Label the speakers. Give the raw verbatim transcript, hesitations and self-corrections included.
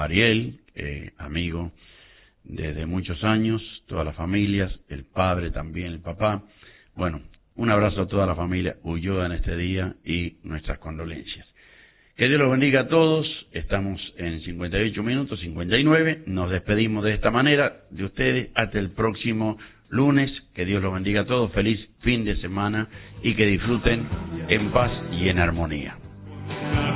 Speaker 1: Ariel, eh, amigo desde muchos años, todas las familias, el padre también, el papá. Bueno, un abrazo a toda la familia Ulloa en este día y nuestras condolencias. Que Dios los bendiga a todos. Estamos en cincuenta y ocho minutos, cincuenta y nueve. Nos despedimos de esta manera de ustedes hasta el próximo lunes. Que Dios los bendiga a todos. Feliz fin de semana y que disfruten en paz y en armonía.